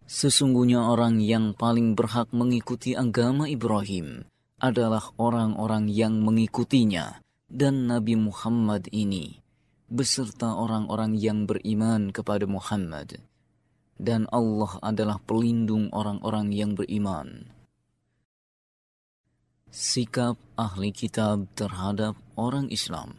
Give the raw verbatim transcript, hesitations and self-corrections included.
Sesungguhnya orang yang paling berhak mengikuti agama Ibrahim adalah orang-orang yang mengikutinya dan Nabi Muhammad ini, beserta orang-orang yang beriman kepada Muhammad. Dan Allah adalah pelindung orang-orang yang beriman. Sikap ahli kitab terhadap orang Islam.